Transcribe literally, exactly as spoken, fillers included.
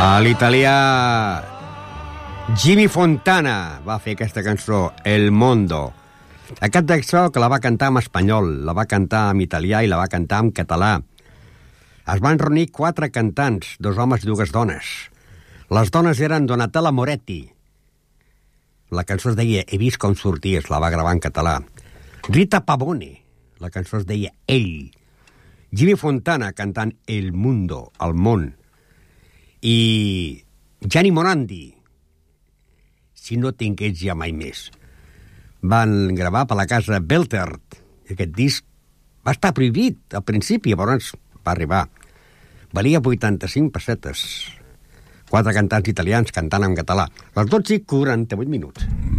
A l'italià Jimmy Fontana va fer aquesta cançó, El Mondo. Aquesta cançó que la va cantar en espanyol, la va cantar en italià i la va cantar en català. Es van reunir quatre cantants, dos homes i dues dones. Les dones eren Donatella Moretti. La cançó es deia He vist com sorties, la va gravar en català. Rita Pavone, la cançó es deia Ell. Jimmy Fontana cantant El Mundo, El Món. I Gianni Morandi, Si no tingués ja mai més. Van gravar per la casa Beltert. Aquest disc va estar prohibit al principi, llavors va arribar. Valia vuitanta-cinc pessetes. Quatre cantants italians cantant en català. Les dotze i quaranta-vuit minuts.